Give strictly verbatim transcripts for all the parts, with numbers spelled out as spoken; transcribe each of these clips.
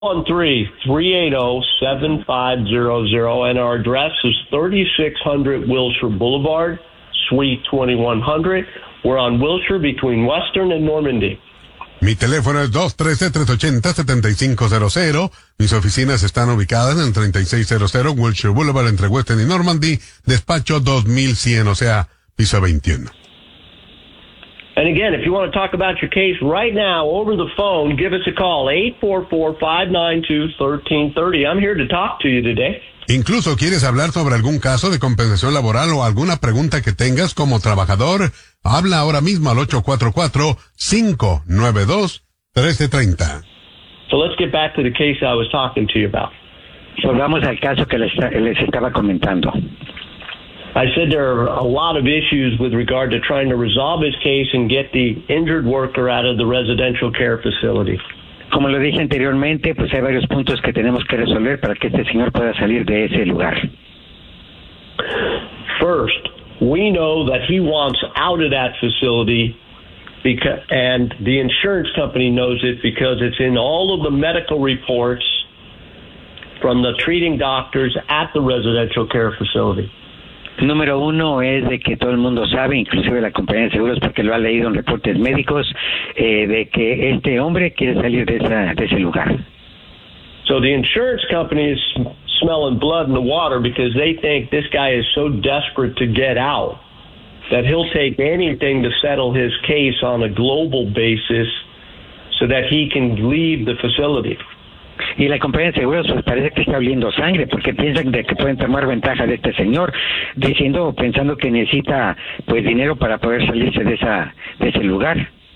one three, three eight zero, seven five zero zero, and our address is thirty-six hundred Wilshire Boulevard, Suite twenty-one hundred. We're on Wilshire between Western and Normandy. Mi teléfono es dos uno tres, tres ocho cero, siete cinco cero cero. Mis oficinas están ubicadas en treinta y seis cero cero Wilshire Boulevard entre Western y Normandy, despacho dos mil cien, o sea, piso veintiuno. And again, if you want to talk about your case right now over the phone, give us a call, eight four four, five nine two, one three three zero. I'm here to talk to you today. Incluso quieres hablar sobre algún caso de compensación laboral o alguna pregunta que tengas como trabajador, habla ahora mismo al ocho cuatro cuatro, cinco nueve dos, uno tres tres cero. So let's get back to the case I was talking to you about. Volvamos al caso que les, les estaba comentando. I said there are a lot of issues with regard to trying to resolve his case and get the injured worker out of the residential care facility. Como lo dije anteriormente, pues hay varios puntos que tenemos que resolver para que este señor pueda salir de ese lugar. First, we know that he wants out of that facility, because, and the insurance company knows it because it's in all of the medical reports from the treating doctors at the residential care facility. Número uno es de que todo el mundo sabe, inclusive la compañía de seguros, porque lo ha leído en reportes médicos, eh, de que este hombre quiere salir de, esa, de ese lugar. So the insurance company is smelling blood in the water because they think this guy is so desperate to get out that he'll take anything to settle his case on a global basis so that he can leave the facility. Y la compañía de seguros pues parece que está oliendo sangre porque piensan de que pueden tomar ventaja de este señor, diciendo, pensando que necesita pues dinero para poder salirse de esa de ese lugar.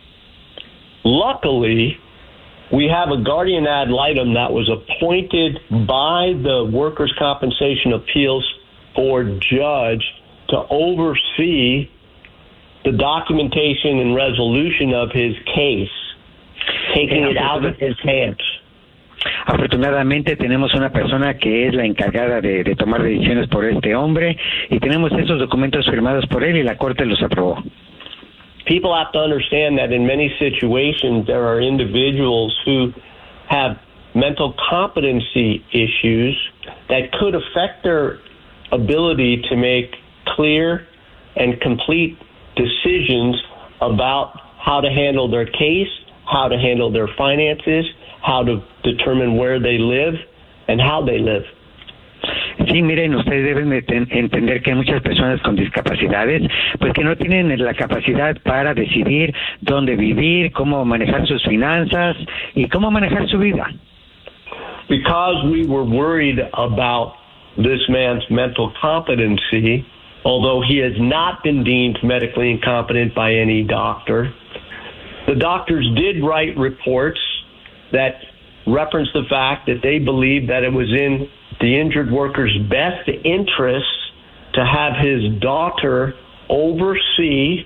Luckily, we have a guardian ad litem that was appointed by the Workers' Compensation Appeals Board judge to oversee the documentation and resolution of his case, taking it out of his hands. Afortunadamente tenemos una persona que es la encargada de, de tomar decisiones por este hombre y tenemos esos documentos firmados por él y la corte los aprobó. People have to understand that in many situations there are individuals who have mental competency issues that could affect their ability to make clear and complete decisions about how to handle their case, how to handle their finances, how to determine where they live and how they live. Sí, miren, ustedes deben de ten, entender que hay muchas personas con discapacidades, pues que no tienen la capacidad para decidir dónde vivir, cómo manejar sus finanzas y cómo manejar su vida. Because we were worried about this man's mental competency, although he has not been deemed medically incompetent by any doctor, the doctors did write reports that reference the fact that they believe that it was in the injured worker's best interest to have his daughter oversee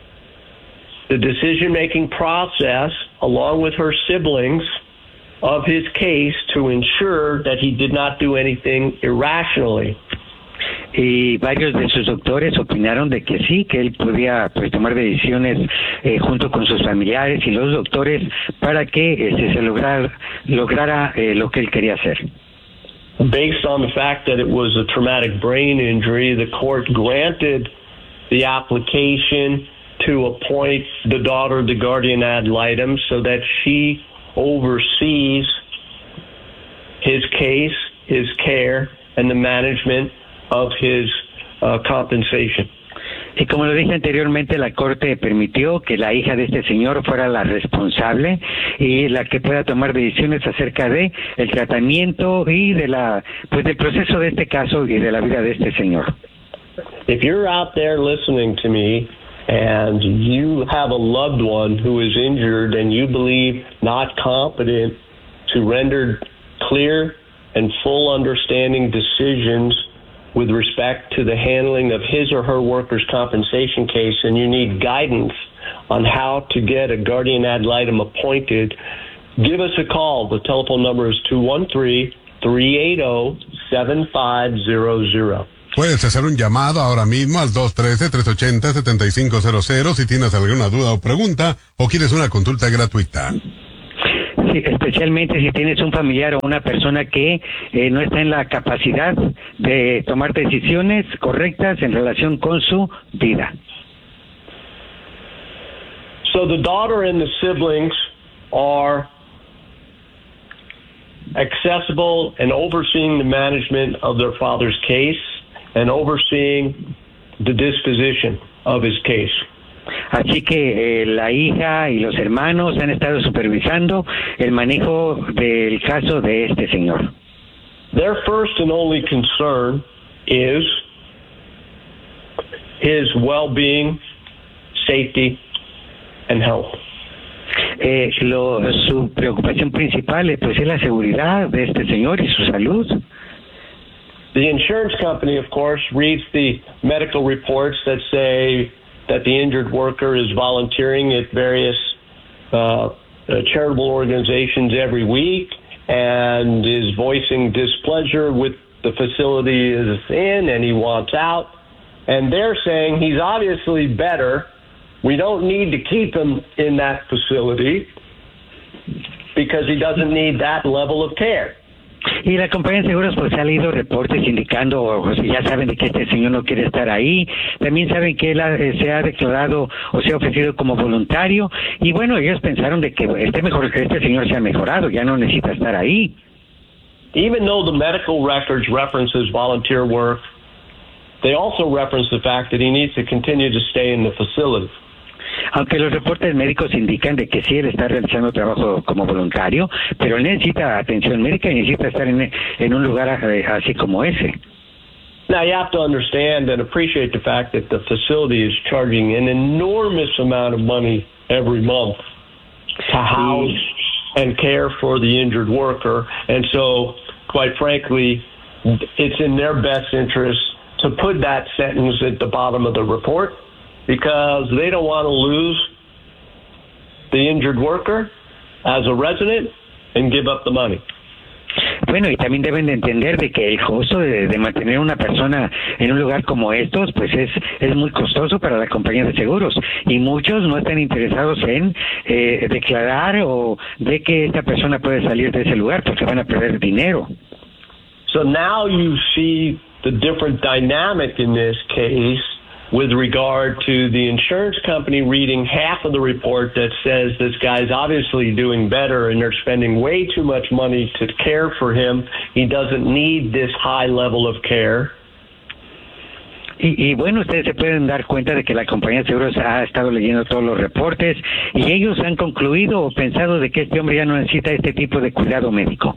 the decision-making process along with her siblings of his case to ensure that he did not do anything irrationally. Y varios de sus doctores opinaron de que sí, que él podía pues tomar decisiones eh, junto con sus familiares y los doctores para que eh, se lograra, lograra eh, lo que él quería hacer. Based on the fact that it was a traumatic brain injury, the court granted the application to appoint the daughter the guardian ad litem so that she oversees his case, his care, and the management of his uh, compensation. Y como lo dije anteriormente, la corte permitió que la hija de este señor fuera la responsable y la que pueda tomar decisiones acerca de el tratamiento y de la pues del proceso de este caso y de la vida de este señor. If you're out there listening to me and you have a loved one who is injured and you believe not competent to render clear and full understanding decisions with respect to the handling of his or her workers' compensation case, and you need guidance on how to get a guardian ad litem appointed, give us a call. The telephone number is two one three, three eight zero, seven five zero zero. Puedes hacer un llamado ahora mismo al dos uno tres, tres ocho cero, siete cinco cero cero si tienes alguna duda o pregunta o quieres una consulta gratuita. Sí, especialmente si tienes un familiar o una persona que eh, no está en la capacidad de tomar decisiones correctas en relación con su vida. So the daughter and the siblings are accessible and overseeing the management of their father's case and overseeing the disposition of his case. Así que eh, la hija y los hermanos han estado supervisando el manejo del caso de este señor. Their first and only concern is his well-being, safety, and health. Eh, lo, su preocupación principal eh, pues es la seguridad de este señor y su salud. The insurance company, of course, reads the medical reports that say that the injured worker is volunteering at various uh, uh, charitable organizations every week and is voicing displeasure with the facility is in and he wants out. And they're saying he's obviously better. We don't need to keep him in that facility because he doesn't need that level of care. Y la compañía de seguros pues ha leído reportes indicando, o sea, ya saben de que este señor no quiere estar ahí, también saben que él ha, eh, se ha declarado o se ha ofrecido como voluntario, y bueno, ellos pensaron de que este mejor que este señor se ha mejorado, ya no necesita estar ahí. Even though the medical records reference his volunteer work, they also reference the fact that he needs to continue to stay in the facility. Aunque los reportes médicos indican de que sí él está realizando trabajo como voluntario, pero él necesita atención médica y necesita estar en, en un lugar así como ese. Now you have to understand and appreciate the fact that the facility is charging an enormous amount of money every month to house and care for the injured worker, and so, quite frankly, it's in their best interest to put that sentence at the bottom of the report, because they don't want to lose the injured worker as a resident and give up the money. Bueno, y también deben de entender de que el costo de, de mantener a una persona en un lugar como estos, pues es, es muy costoso para la compañía de seguros, y muchos no están interesados en eh, declarar o de que esta persona puede salir de ese lugar porque van a perder dinero. So now you see the different dynamic in this case with regard to the insurance company reading half of the report that says this guy's obviously doing better and they're spending way too much money to care for him. He doesn't need this high level of care. Y, y bueno, ustedes se pueden dar cuenta de que la compañía de seguros ha estado leyendo todos los reportes y ellos han concluido o pensado de que este hombre ya no necesita este tipo de cuidado médico.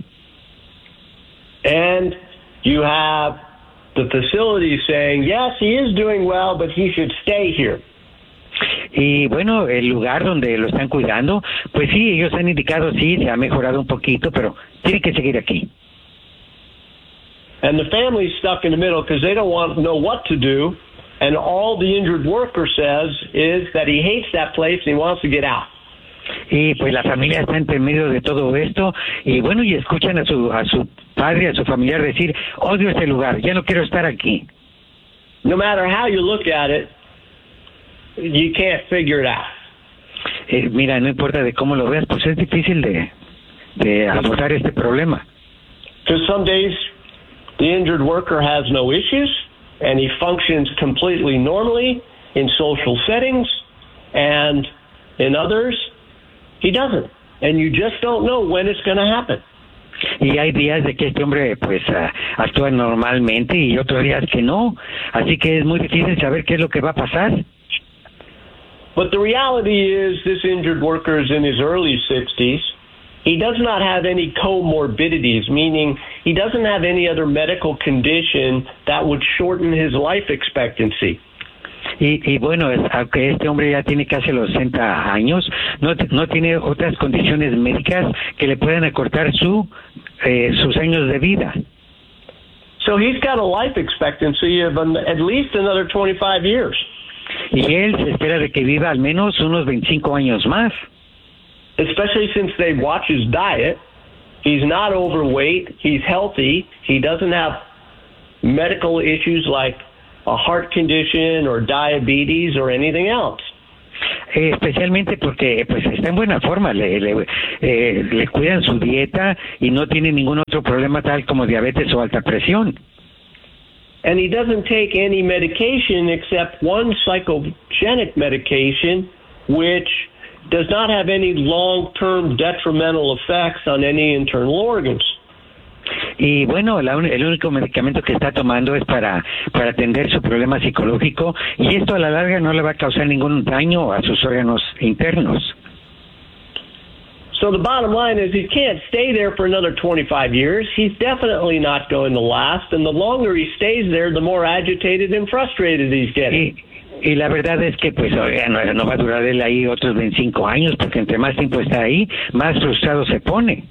And you have the facility saying, yes, he is doing well, but he should stay here. Y bueno, el lugar donde lo están cuidando, pues sí, ellos han indicado, sí, se ha mejorado un poquito, pero tiene que seguir aquí. And the family's stuck in the middle because they don't want to know what to do, and all the injured worker says is that he hates that place and he wants to get out. Y pues la familia está entre medio de todo esto, y bueno, y escuchan a su a su padre, a su familiar decir, odio este lugar, ya no quiero estar aquí. No matter how you look at it, you can't figure it out. Eh, mira, no importa de cómo lo veas, pues es difícil de, de abordar este problema. Because some days the injured worker has no issues, and he functions completely normally in social settings, and in others, he doesn't, and you just don't know when it's going to happen. Y hay días de que este hombre pues uh, actúa normalmente y otros días que no, así que es muy difícil saber qué es lo que va a pasar. But the reality is this injured worker is in his early sixties. He does not have any comorbidities, meaning he doesn't have any other medical condition that would shorten his life expectancy. Y, y bueno, es, aunque este hombre ya tiene casi los sesenta años, no, no tiene otras condiciones médicas que le puedan acortar su eh, sus años de vida. So he's got a life expectancy of an, at least another twenty-five years. Y él se espera de que viva al menos unos veinticinco años más. Especially since they watch his diet. He's not overweight, he's healthy, he doesn't have medical issues like a heart condition or diabetes or anything else. Eh, especialmente porque pues está en buena forma, le, le, eh, le cuidan su dieta y no tiene ningún otro problema tal como diabetes o alta presión. And he doesn't take any medication except one psychogenic medication, which does not have any long-term detrimental effects on any internal organs. Y bueno, la, el único medicamento que está tomando es para, para atender su problema psicológico, y esto a la larga no le va a causar ningún daño a sus órganos internos. So the bottom line is he can't stay there for another twenty-five years. He's definitely not going to last, and the longer he stays there, the more agitated and frustrated he's getting. Y, y la verdad es que pues oiga, no, no va a durar él ahí otros veinticinco años, porque entre más tiempo está ahí, más frustrado se pone.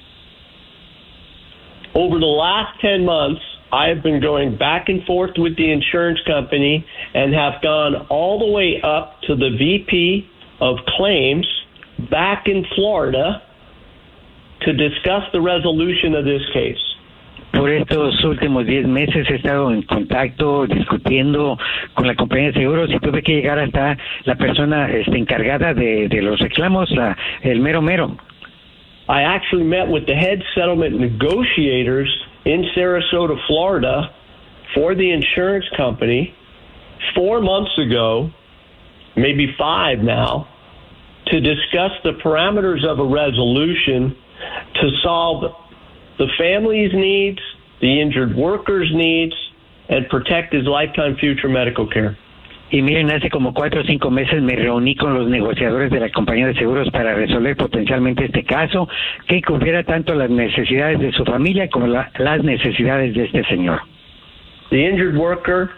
Over the last ten months, I have been going back and forth with the insurance company and have gone all the way up to the V P of claims back in Florida to discuss the resolution of this case. Por estos últimos diez meses he estado en contacto, discutiendo con la compañía de seguros, y tuve que llegar hasta la persona este, encargada de, de los reclamos, la, el mero mero. I actually met with the head settlement negotiators in Sarasota, Florida, for the insurance company four months ago, maybe five now, to discuss the parameters of a resolution to solve the family's needs, the injured worker's needs, and protect his lifetime future medical care. Y miren, hace como cuatro o cinco meses me reuní con los negociadores de la compañía de seguros para resolver potencialmente este caso, que cubriera tanto las necesidades de su familia como la, las necesidades de este señor. The injured worker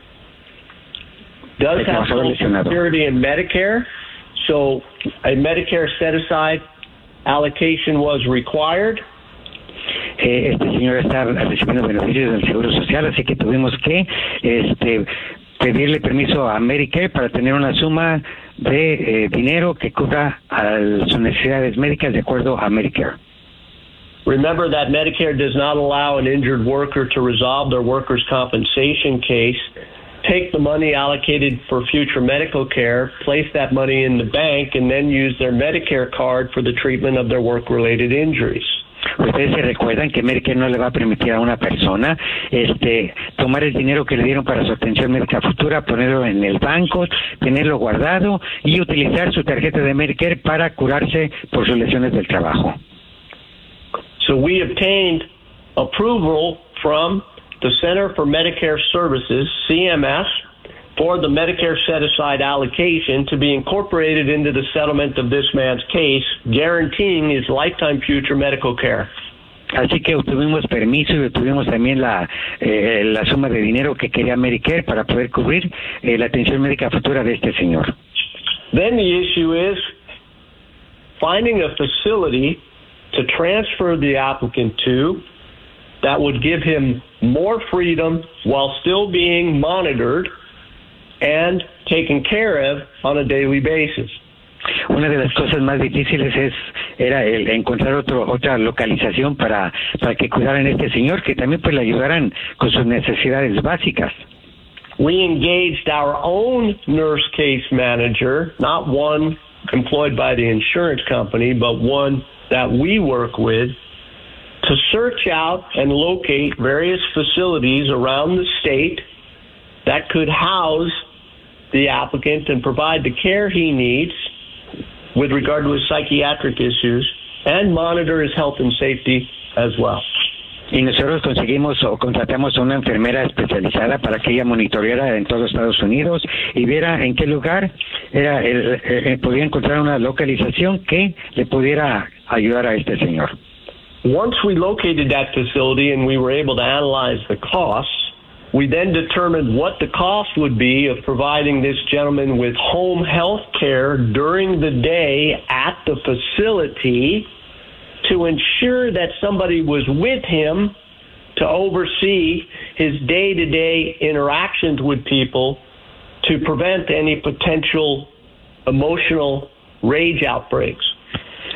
does have Social Security and Medicare, so a Medicare set-aside allocation was required. Eh, este señor está recibiendo beneficios del Seguro Social, así que tuvimos que este pedirle permiso a Medicare para tener una suma de eh, dinero que cubra a sus necesidades médicas de acuerdo a Medicare. Remember that Medicare does not allow an injured worker to resolve their workers' compensation case, take the money allocated for future medical care, place that money in the bank, and then use their Medicare card for the treatment of their work-related injuries. Ustedes se recuerdan que Medicare no le va a permitir a una persona este tomar el dinero que le dieron para su atención médica futura, ponerlo en el banco, tenerlo guardado y utilizar su tarjeta de Medicare para curarse por sus lesiones del trabajo. So we obtained approval from the Center for Medicare Services, C M S, for the Medicare set-aside allocation to be incorporated into the settlement of this man's case, guaranteeing his lifetime future medical care. Así que obtuvimos permiso y obtuvimos también la eh, la suma de dinero que quería Medicare para poder cubrir eh, la atención médica futura de este señor. Then the issue is finding a facility to transfer the applicant to that would give him more freedom while still being monitored and taken care of on a daily basis. Una de las cosas más difíciles es era el encontrar otro, otra localización para para que cuidaran a este señor, que también pues le ayudaran con sus necesidades básicas. We engaged our own nurse case manager, not one employed by the insurance company, but one that we work with, to search out and locate various facilities around the state that could house the applicant and provide the care he needs with regard to his psychiatric issues and monitor his health and safety as well. Y nosotros conseguimos o contratamos a una enfermera especializada para que ella monitoreara en todos Estados Unidos y viera en qué lugar era el, el, el, podía encontrar una localización que le pudiera ayudar a este señor. Once we located that facility and we were able to analyze the costs, we then determined what the cost would be of providing this gentleman with home health care during the day at the facility to ensure that somebody was with him to oversee his day-to-day interactions with people to prevent any potential emotional rage outbreaks.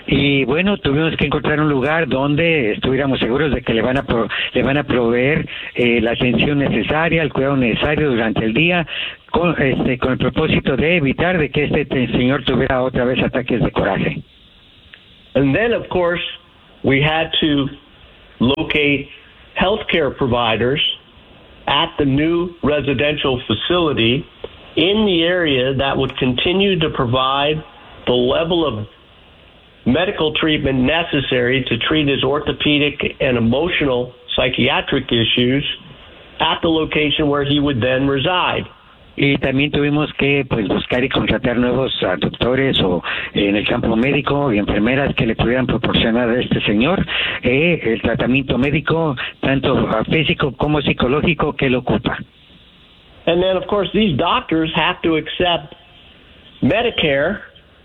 Y bueno, tuvimos que encontrar un lugar donde estuviéramos seguros de que le van a pro, le van a proveer eh, la atención necesaria, el cuidado necesario durante el día, con, este, con el propósito de evitar de que este señor tuviera otra vez ataques de coraje. And then, of course, we had to locate healthcare providers at the new residential facility in the area that would continue to provide the level of medical treatment necessary to treat his orthopedic and emotional psychiatric issues at the location where he would then reside. Y también tuvimos que pues buscar y contratar nuevos uh, doctores o eh, en el campo médico y enfermeras que le pudieran proporcionar a este señor eh, el tratamiento médico, tanto uh, físico como psicológico, que lo ocupa. And then, of course, these doctors have to accept Medicare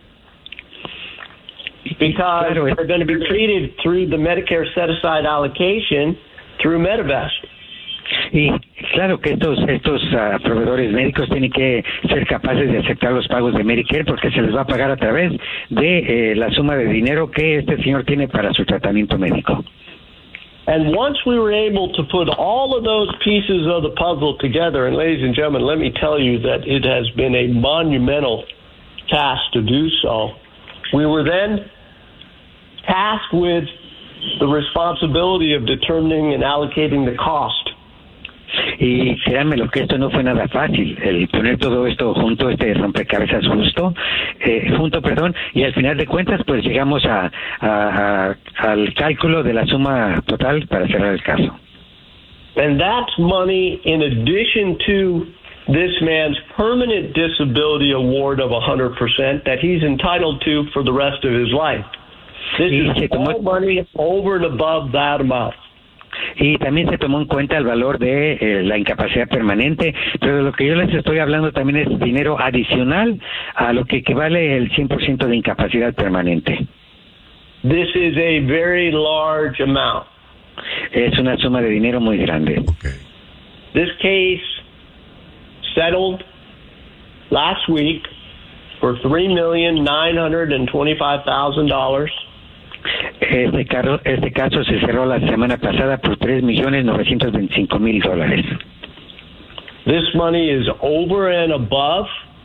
because claro, they're going to be treated through the Medicare set-aside allocation through Medivest. Y claro que estos estos uh, proveedores médicos tienen que ser capaces de aceptar los pagos de Medicare porque se les va a pagar a través de eh, la suma de dinero que este señor tiene para su tratamiento médico. And once we were able to put all of those pieces of the puzzle together, and ladies and gentlemen, let me tell you that it has been a monumental task to do so. We were then tasked with the responsibility of determining and allocating the cost. Y créanme lo que esto no fue nada fácil, el poner todo esto junto, este rompecabezas justo, eh, junto, perdón, y al final de cuentas pues llegamos a, a, a al cálculo de la suma total para cerrar el caso. And that's money in addition to this man's permanent disability award of one hundred percent that he's entitled to for the rest of his life. This is all money over and above that amount. Y también se tomó en cuenta el valor de eh, la incapacidad permanente, pero de lo que yo les estoy hablando también es dinero adicional a lo que equivale el cien por ciento de incapacidad permanente. This is a very large amount. Es una suma de dinero muy grande. Okay. This case settled last week for three million nine hundred twenty-five thousand dollars. Este, caso, este caso se cerró la semana pasada por tres millones novecientos veinticinco mil dólares. This money is over and above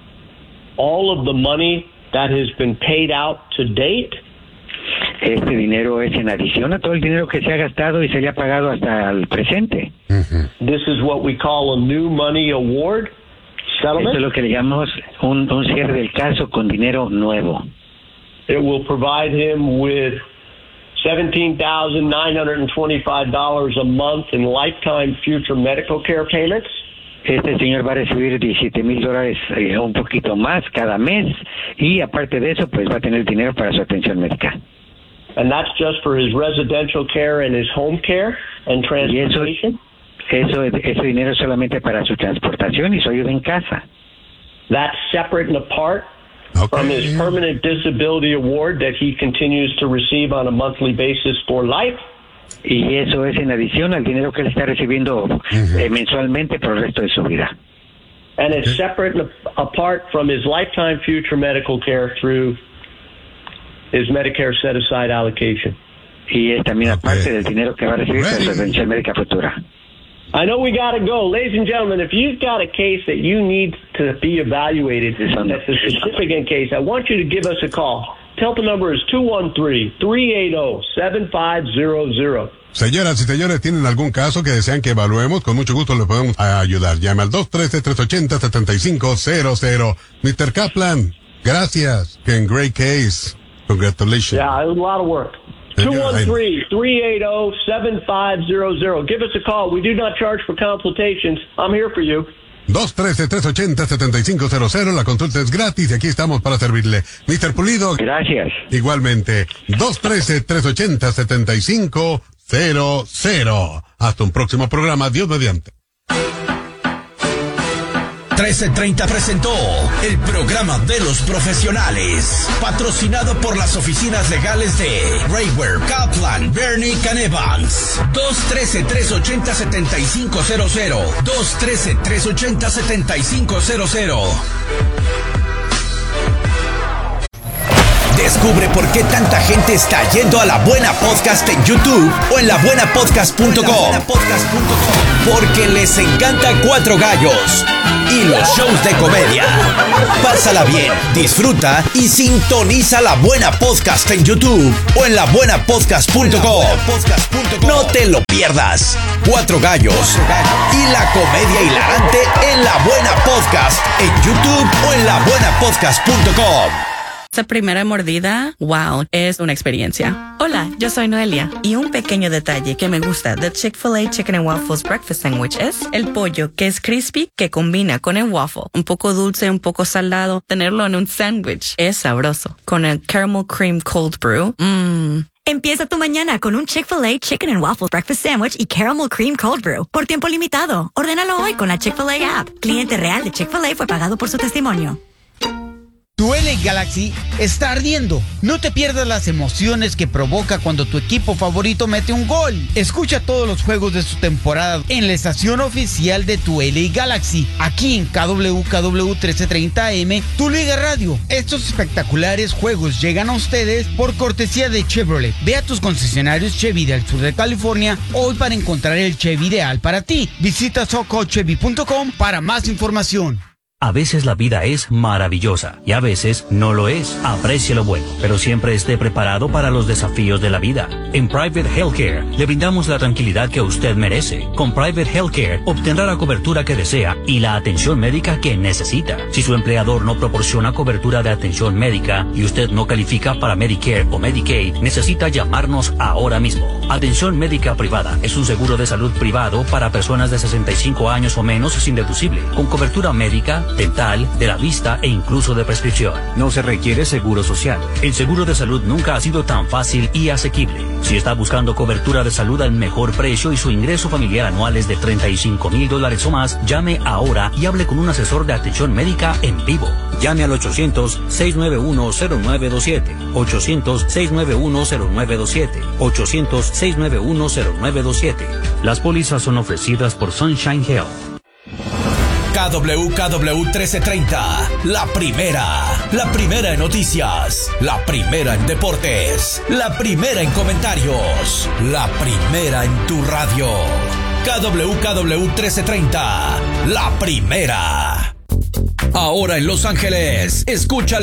all of the money that has been paid out to date. Este dinero es en adición a todo el dinero que se ha gastado y se le ha pagado hasta el presente. Mm-hmm. This is what we call a new money award settlement. Esto es lo que le llamamos un, un cierre del caso con dinero nuevo. It will provide him with seventeen thousand nine hundred twenty-five dollars a month in lifetime future medical care payments. Este señor va a recibir diecisiete mil dólares, eh, un poquito más cada mes, y aparte de eso, pues va a tener dinero para su atención médica. And that's just for his residential care and his home care and transportation. Y eso, eso, ese dinero es solamente para su transportación y su ayuda en casa. That's separate and apart Okay. from his permanent disability award that he continues to receive on a monthly basis for life. Y eso es en adición al dinero que él está recibiendo uh-huh. eh, mensualmente por el resto de su vida. And it's okay. separate and apart from his lifetime future medical care through his Medicare set-aside allocation. Y es también Okay. aparte del dinero que va a recibir para su atención médica futura. I know we got to go. Ladies and gentlemen, if you've got a case that you need to be evaluated, that's a significant case, I want you to give us a call. Telephone number is two one three, three eight zero, seven five zero zero. Señoras y señores, ¿tienen algún caso que desean que evaluemos? Con mucho gusto le podemos ayudar. Llame al dos uno tres, tres ocho cero, siete cinco cero cero. mister Kaplan, gracias. Que great case. Congratulations. Yeah, it was a lot of work. two one three, three eight zero, seven five zero zero. Give us a call. We do not charge for consultations. I'm here for you. dos uno tres, tres ocho cero, siete cinco cero cero. La consulta es gratis y aquí estamos para servirle. mister Pulido. Gracias. Igualmente. dos uno tres, tres ocho cero, siete cinco cero cero. Hasta un próximo programa. Dios mediante. trece treinta presentó el programa de los profesionales, patrocinado por las oficinas legales de Raywer, Kaplan, Bernick and Evans. dos uno tres, tres ocho cero, siete cinco cero cero. dos uno tres, tres ocho cero, siete cinco cero cero. Descubre por qué tanta gente está yendo a La Buena Podcast en YouTube o en la buena podcast punto com. Porque les encanta Cuatro Gallos y los shows de comedia. Pásala bien, disfruta y sintoniza La Buena Podcast en YouTube o en la buena podcast punto com. No te lo pierdas. Cuatro Gallos y la comedia hilarante en La Buena Podcast en YouTube o en la buena podcast punto com. Esa primera mordida, wow, es una experiencia. Hola, yo soy Noelia y un pequeño detalle que me gusta de Chick-fil-A Chicken and Waffles Breakfast Sandwich es el pollo que es crispy que combina con el waffle. Un poco dulce, un poco salado. Tenerlo en un sándwich es sabroso. Con el caramel cream cold brew, mmm. Empieza tu mañana con un Chick-fil-A Chicken and Waffles Breakfast Sandwich y Caramel Cream Cold Brew. Por tiempo limitado. Ordénalo hoy con la Chick-fil-A app. Cliente real de Chick-fil-A fue pagado por su testimonio. Tu L A Galaxy está ardiendo. No te pierdas las emociones que provoca cuando tu equipo favorito mete un gol. Escucha todos los juegos de su temporada en la estación oficial de tu L A Galaxy, aquí en K W K W trece treinta A M, Tu Liga Radio. Estos espectaculares juegos llegan a ustedes por cortesía de Chevrolet. Ve a tus concesionarios Chevy del sur de California hoy para encontrar el Chevy ideal para ti. Visita soco chevy punto com para más información. A veces la vida es maravillosa y a veces no lo es. Aprecie lo bueno, pero siempre esté preparado para los desafíos de la vida. En Private Healthcare le brindamos la tranquilidad que usted merece. Con Private Healthcare obtendrá la cobertura que desea y la atención médica que necesita. Si su empleador no proporciona cobertura de atención médica y usted no califica para Medicare o Medicaid, necesita llamarnos ahora mismo. Atención médica privada es un seguro de salud privado para personas de sesenta y cinco años o menos sin deducible, con cobertura médica, dental, de la vista e incluso de prescripción. No se requiere seguro social. El seguro de salud nunca ha sido tan fácil y asequible. Si está buscando cobertura de salud al mejor precio y su ingreso familiar anual es de treinta y cinco mil dólares o más, llame ahora y hable con un asesor de atención médica en vivo. Llame al ochocientos, seis nueve uno, cero nueve dos siete, ochocientos, seis nueve uno, cero nueve dos siete, ochocientos, seis nueve uno, cero nueve dos siete. Las pólizas son ofrecidas por Sunshine Health. K W K W trece treinta, la primera, la primera en noticias, la primera en deportes, la primera en comentarios, la primera en tu radio. K W K W trece treinta, la primera. Ahora en Los Ángeles, escucha el